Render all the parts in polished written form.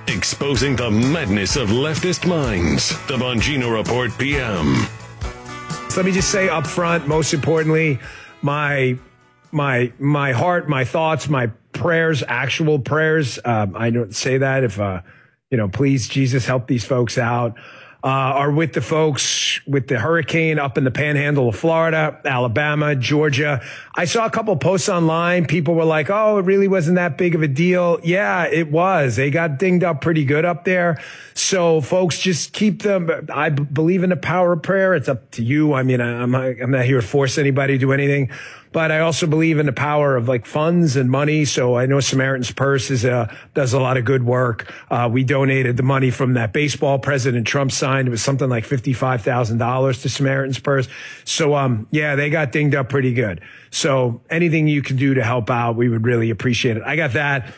Exposing the madness of leftist minds. The Bongino Report PM. So let me just say up front, most importantly, my heart, my thoughts, my prayers, actual prayers. I don't say that if, please, Jesus, help these folks out. Are with the folks with the hurricane up in the panhandle of Florida, Alabama, Georgia. I saw a couple posts online. People were like, oh, it really wasn't that big of a deal. Yeah, it was. They got dinged up pretty good up there. So folks, just keep them. I believe in the power of prayer. It's up to you. I mean, I'm not here to force anybody to do anything. But I also believe in the power of like funds and money. So I know Samaritan's Purse does a lot of good work. We donated the money from that baseball President Trump signed. It was something like $55,000 to Samaritan's Purse. So, they got dinged up pretty good. So anything you can do to help out, we would really appreciate it. I got that.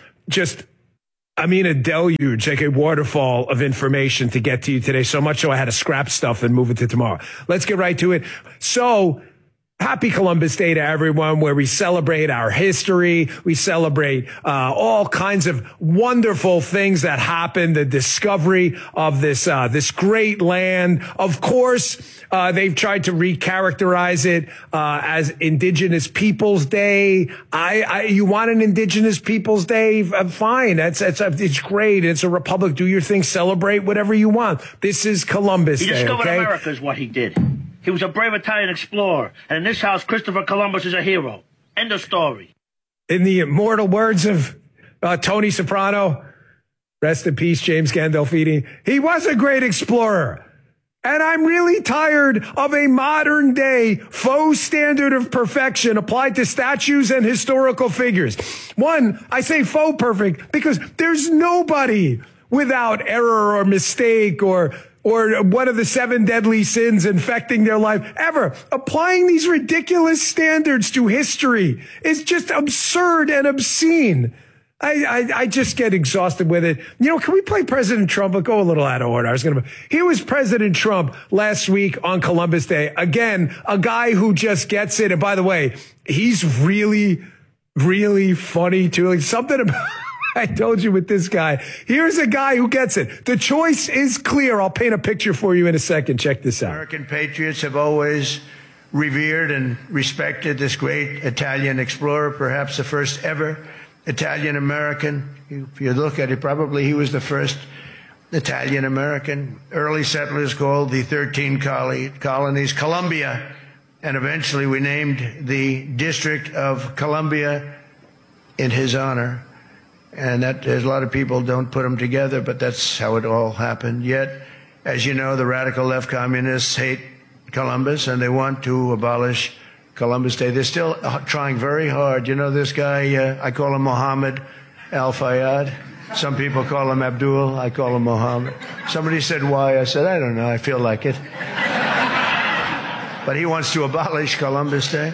A deluge, like a waterfall of information to get to you today. So much so I had to scrap stuff and move it to tomorrow. Let's get right to it. So, happy Columbus Day to everyone, where we celebrate our history. We celebrate all kinds of wonderful things that happened, the discovery of this great land. Of course, they've tried to recharacterize it as Indigenous Peoples Day. You want an Indigenous Peoples Day? Fine. It's great. It's a republic. Do your thing. Celebrate whatever you want. This is Columbus Day. He discovered okay? America is what he did. He was a brave Italian explorer, and in this house, Christopher Columbus is a hero. End of story. In the immortal words of Tony Soprano, rest in peace, James Gandolfini, he was a great explorer. And I'm really tired of a modern day faux standard of perfection applied to statues and historical figures. One, I say faux perfect because there's nobody without error or mistake or one of the 7 deadly sins infecting their life ever. Applying these ridiculous standards to history is just absurd and obscene. I just get exhausted with it. Can we play President Trump? I'll go a little out of order. Here was President Trump last week on Columbus Day. Again, a guy who just gets it. And by the way, he's really, really funny too. Like something about I told you with this guy. Here's a guy who gets it. The choice is clear. I'll paint a picture for you in a second. Check this out. American patriots have always revered and respected this great Italian explorer, perhaps the first ever Italian American. If you look at it, probably he was the first Italian American. Early settlers called the 13 colonies Columbia, and eventually we named the District of Columbia in his honor. And that there's a lot of people don't put them together, but that's how it all happened. Yet, as you know, the radical left communists hate Columbus and they want to abolish Columbus Day. They're still trying very hard. You know this guy, I call him Mohammed Al-Fayed. Some people call him Abdul. I call him Mohammed. Somebody said, why? I said, I don't know. I feel like it. But he wants to abolish Columbus Day.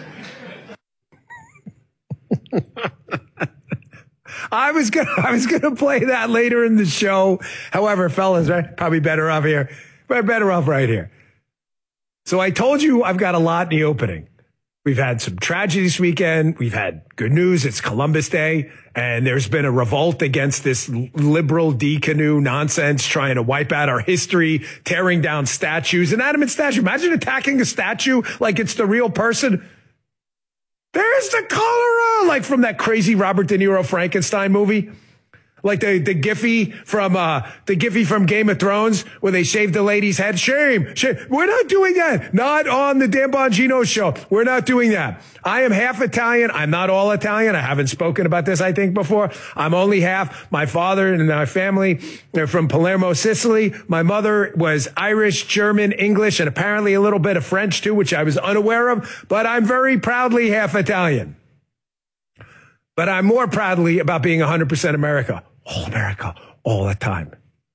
I was gonna play that later in the show. However, fellas, right? Probably better off here. Better off right here. So I told you I've got a lot in the opening. We've had some tragedy this weekend. We've had good news. It's Columbus Day. And there's been a revolt against this liberal D-canoe nonsense, trying to wipe out our history, tearing down statues, inanimate statue. Imagine attacking a statue like it's the real person. There's the cholera, like from that crazy Robert De Niro Frankenstein movie. Like the Giphy from Game of Thrones where they shaved the lady's head. Shame. We're not doing that. Not on the Dan Bongino show. We're not doing that. I am half Italian. I'm not all Italian. I haven't spoken about this, I think, before. I'm only half. My father and my family are from Palermo, Sicily. My mother was Irish, German, English, and apparently a little bit of French too, which I was unaware of. But I'm very proudly half Italian. But I'm more proudly about being 100% America, all the time.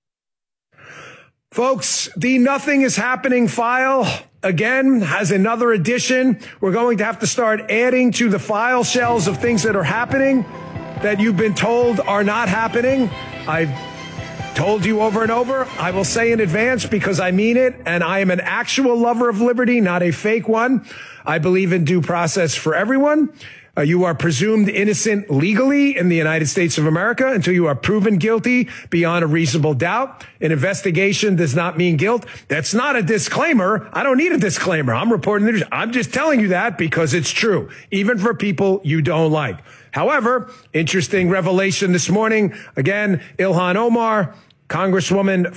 Folks, the Nothing is Happening file, again, has another edition. We're going to have to start adding to the file shells of things that are happening that you've been told are not happening. I've told you over and over. I will say in advance because I mean it, and I am an actual lover of liberty, not a fake one. I believe in due process for everyone. You are presumed innocent legally in the United States of America until you are proven guilty beyond a reasonable doubt. An investigation does not mean guilt. That's not a disclaimer. I don't need a disclaimer. I'm reporting the news. I'm just telling you that because it's true, even for people you don't like. However, interesting revelation this morning. Again, Ilhan Omar, Congresswoman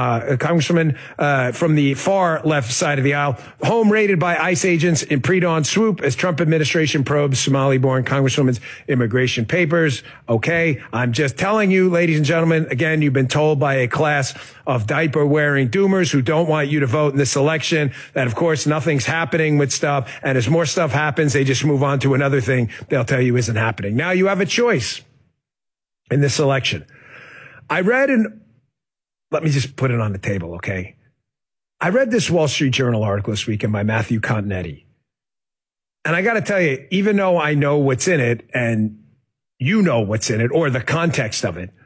from the far left side of the aisle, home raided by ICE agents in pre-dawn swoop as Trump administration probes Somali-born Congresswoman's immigration papers. Okay, I'm just telling you, ladies and gentlemen, again, you've been told by a class of diaper-wearing doomers who don't want you to vote in this election that, of course, nothing's happening with stuff. And as more stuff happens, they just move on to another thing they'll tell you isn't happening. Now you have a choice in this election. Let me just put it on the table, okay? I read this Wall Street Journal article this weekend by Matthew Continetti. And I got to tell you, even though I know what's in it and you know what's in it or the context of it,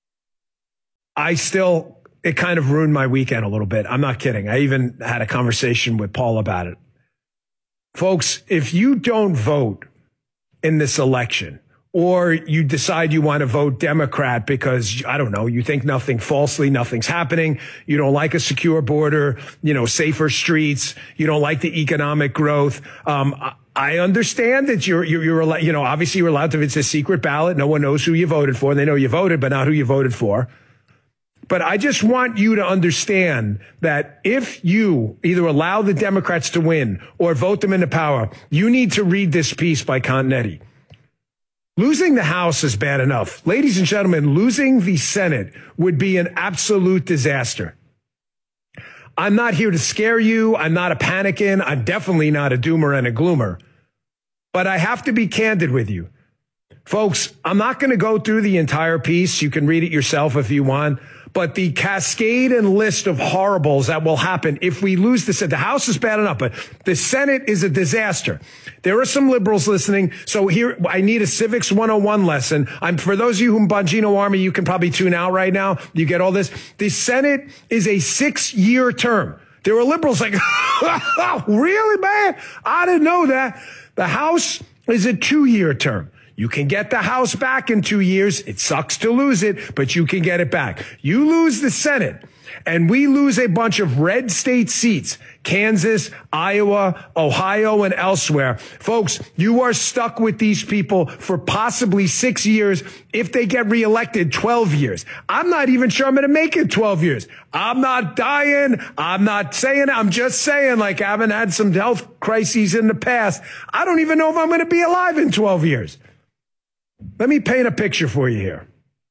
it kind of ruined my weekend a little bit. I'm not kidding. I even had a conversation with Paul about it. Folks, if you don't vote in this election, or you decide you want to vote Democrat because, I don't know, you think nothing's happening. You don't like a secure border, safer streets. You don't like the economic growth. I understand that you're obviously you're allowed to, it's a secret ballot. No one knows who you voted for. They know you voted, but not who you voted for. But I just want you to understand that if you either allow the Democrats to win or vote them into power, you need to read this piece by Continetti. Losing the House is bad enough. Ladies and gentlemen, losing the Senate would be an absolute disaster. I'm not here to scare you. I'm not a panicking. I'm definitely not a doomer and a gloomer. But I have to be candid with you. Folks, I'm not going to go through the entire piece. You can read it yourself if you want. But the cascade and list of horribles that will happen if we lose the Senate. The House is bad enough, but the Senate is a disaster. There are some liberals listening. So here, I need a Civics 101 lesson. For those of you who Bongino Army, you can probably tune out right now. You get all this. The Senate is a 6-year term. There were liberals like, really, man? I didn't know that. The House is a 2-year term. You can get the House back in 2 years. It sucks to lose it, but you can get it back. You lose the Senate, and we lose a bunch of red state seats, Kansas, Iowa, Ohio, and elsewhere. Folks, you are stuck with these people for possibly 6 years. If they get reelected, 12 years. I'm not even sure I'm going to make it 12 years. I'm not dying. I'm not saying it. I'm just saying, like, I haven't had some health crises in the past. I don't even know if I'm going to be alive in 12 years. Let me paint a picture for you here.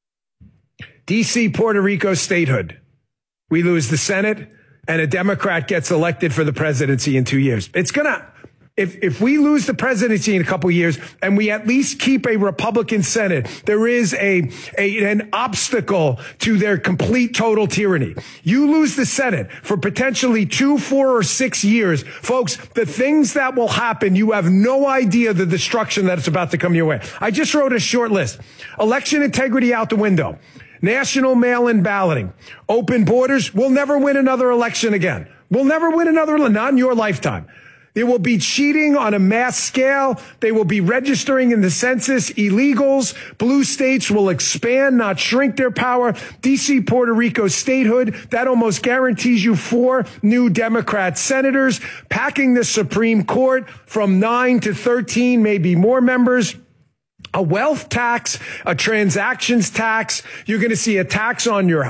D.C., Puerto Rico statehood. We lose the Senate, and a Democrat gets elected for the presidency in 2 years. It's going to, if we lose the presidency in a couple of years and we at least keep a Republican Senate, there is an obstacle to their complete total tyranny. You lose the Senate for potentially 2, 4, or 6 years. Folks, the things that will happen, you have no idea the destruction that is about to come your way. I just wrote a short list. Election integrity out the window. National mail-in balloting. Open borders. We'll never win another election again. We'll never win another, not in your lifetime. There will be cheating on a mass scale. They will be registering in the census illegals. Blue states will expand, not shrink their power. D.C., Puerto Rico statehood, that almost guarantees you 4 new Democrat senators, packing the Supreme Court from 9 to 13, maybe more members. A wealth tax, a transactions tax. You're going to see a tax on your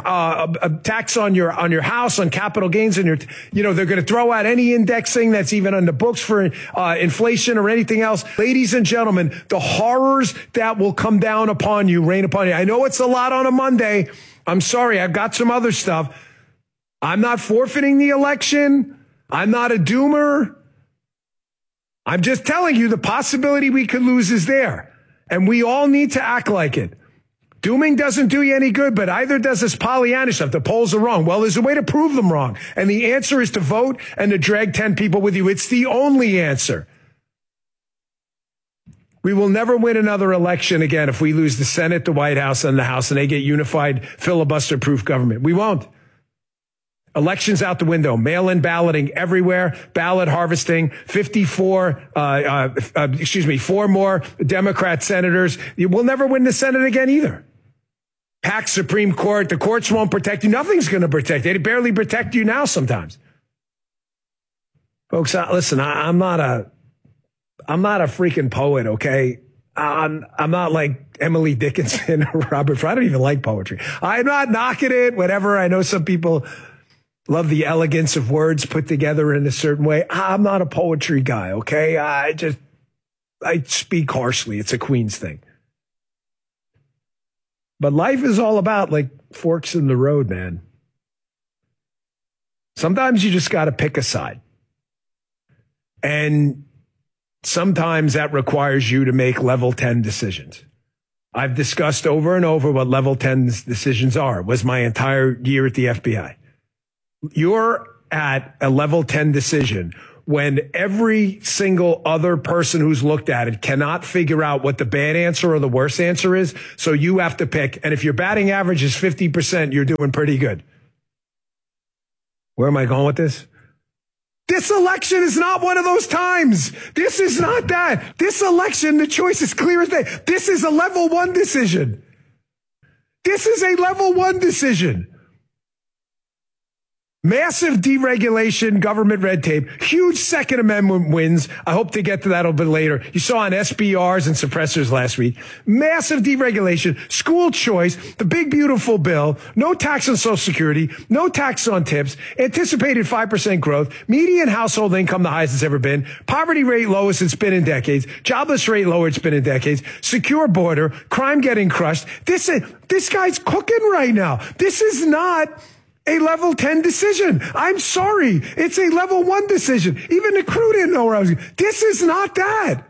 house, on capital gains, and they're going to throw out any indexing that's even on the books for inflation or anything else. Ladies and gentlemen, the horrors that will come down upon you, rain upon you. I know it's a lot on a Monday. I'm sorry. I've got some other stuff. I'm not forfeiting the election. I'm not a doomer. I'm just telling you the possibility we could lose is there. And we all need to act like it. Dooming doesn't do you any good, but either does this Pollyanna stuff. The polls are wrong. Well, there's a way to prove them wrong. And the answer is to vote and to drag 10 people with you. It's the only answer. We will never win another election again if we lose the Senate, the White House, and the House, and they get unified filibuster-proof government. We won't. Elections out the window, mail-in balloting everywhere, ballot harvesting, 4 more Democrat senators. You will never win the Senate again either. Packed Supreme Court. The courts won't protect you. Nothing's going to protect you. They barely protect you now sometimes. Folks, listen, I'm not a freaking poet, okay? I'm not like Emily Dickinson or Robert Frost. I don't even like poetry. I'm not knocking it, whatever. I know some people love the elegance of words put together in a certain way. I'm not a poetry guy, okay? I speak harshly. It's a Queens thing. But life is all about like forks in the road, man. Sometimes you just got to pick a side. And sometimes that requires you to make level 10 decisions. I've discussed over and over what level 10 decisions are. It was my entire year at the FBI. You're at a level 10 decision when every single other person who's looked at it cannot figure out what the bad answer or the worst answer is. So you have to pick. And if your batting average is 50%, you're doing pretty good. Where am I going with this? This election is not one of those times. This is not that. This election, the choice is clear as day. This is a level 1 decision. This is a level 1 decision. Massive deregulation, government red tape, huge Second Amendment wins. I hope to get to that a bit later. You saw on SBRs and suppressors last week. Massive deregulation, school choice, the big beautiful bill, no tax on Social Security, no tax on tips, anticipated 5% growth, median household income the highest it's ever been, poverty rate lowest it's been in decades, jobless rate lower it's been in decades, secure border, crime getting crushed. This guy's cooking right now. This is not a level 10 decision. I'm sorry. It's a level 1 decision. Even the crew didn't know where I was going. This is not that.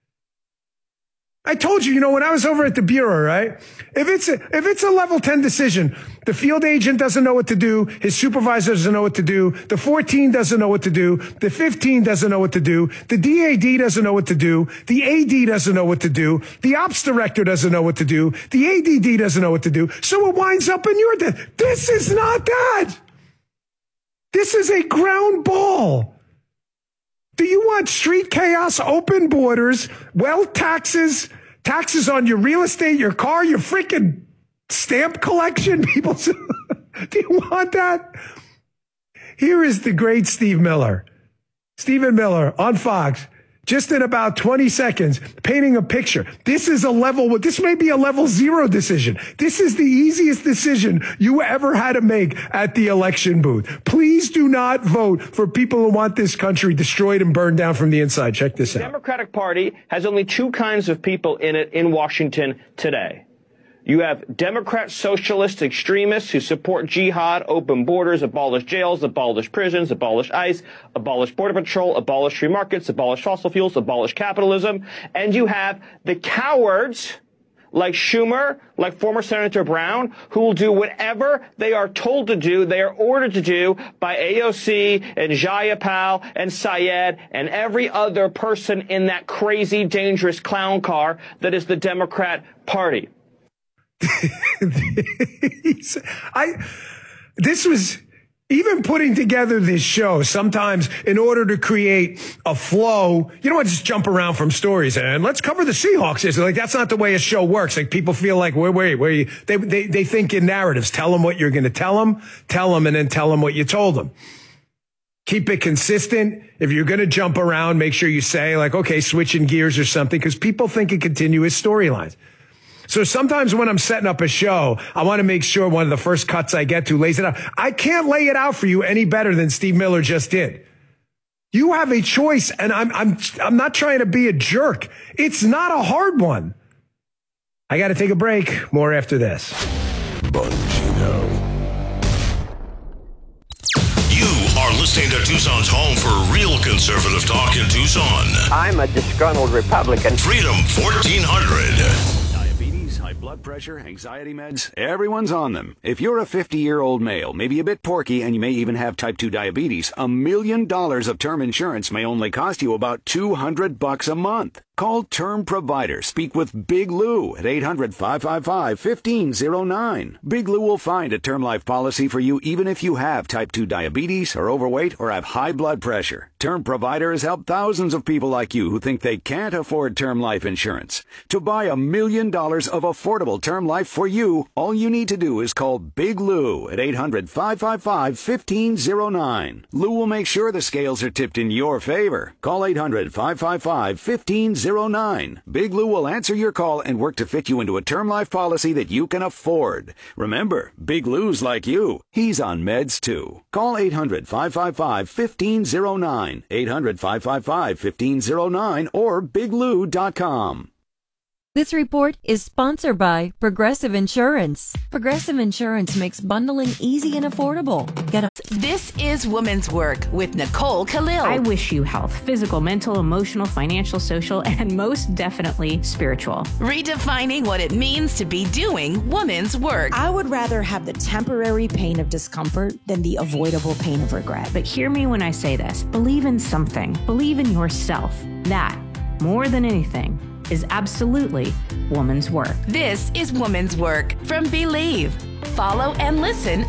I told you, when I was over at the Bureau, right? If it's a level 10 decision, the field agent doesn't know what to do. His supervisor doesn't know what to do. The 14 doesn't know what to do. The 15 doesn't know what to do. The DAD doesn't know what to do. The AD doesn't know what to do. The ops director doesn't know what to do. The ADD doesn't know what to do. So it winds up in your desk. This is not that. This is a ground ball. Do you want street chaos, open borders, wealth taxes, taxes on your real estate, your car, your freaking stamp collection? People, do you want that? Here is the great Steve Miller. Stephen Miller on Fox, just in about 20 seconds, painting a picture. This may be a level 0 decision. This is the easiest decision you ever had to make at the election booth. Please do not vote for people who want this country destroyed and burned down from the inside. Check this out. The Democratic Party has only 2 kinds of people in it in Washington today. You have Democrat socialist extremists who support jihad, open borders, abolish jails, abolish prisons, abolish ICE, abolish border patrol, abolish free markets, abolish fossil fuels, abolish capitalism. And you have the cowards like Schumer, like former Senator Brown, who will do whatever they are told to do, they are ordered to do by AOC and Jayapal and Syed and every other person in that crazy, dangerous clown car that is the Democrat Party. This was even putting together this show. Sometimes in order to create a flow, you don't want to just jump around from stories and let's cover the Seahawks. It's like, that's not the way a show works. Like people feel like, they think in narratives. Tell them what you're going to tell them, and then tell them what you told them. Keep it consistent. If you're going to jump around, make sure you say like, okay, switching gears or something, because people think in continuous storylines. So sometimes when I'm setting up a show, I want to make sure one of the first cuts I get to lays it out. I can't lay it out for you any better than Steve Miller just did. You have a choice, and I'm not trying to be a jerk. It's not a hard one. I got to take a break. More after this. Bongino. You are listening to Tucson's home for real conservative talk in Tucson. I'm a disgruntled Republican. Freedom 1400. Blood pressure, anxiety meds, everyone's on them. If you're a 50-year-old male, maybe a bit porky, and you may even have type 2 diabetes, $1 million of term insurance may only cost you about $200 a month. Call Term Provider. Speak with Big Lou at 800-555-1509. Big Lou will find a term life policy for you even if you have type 2 diabetes, are overweight, or have high blood pressure. Term Provider has helped thousands of people like you who think they can't afford term life insurance. To buy $1 million of affordable term life for you, all you need to do is call Big Lou at 800-555-1509. Lou will make sure the scales are tipped in your favor. Call 800-555-1509. Big Lou will answer your call and work to fit you into a term life policy that you can afford. Remember, Big Lou's like you. He's on meds too. Call 800-555-1509, 800-555-1509, or biglou.com. This report is sponsored by Progressive Insurance. Progressive Insurance makes bundling easy and affordable. This is Women's Work with Nicole Khalil. I wish you health, physical, mental, emotional, financial, social, and most definitely spiritual. Redefining what it means to be doing women's work. I would rather have the temporary pain of discomfort than the avoidable pain of regret. But hear me when I say this. Believe in something. Believe in yourself. That, more than anything, is absolutely woman's work. This is Woman's Work from Believe. Follow and listen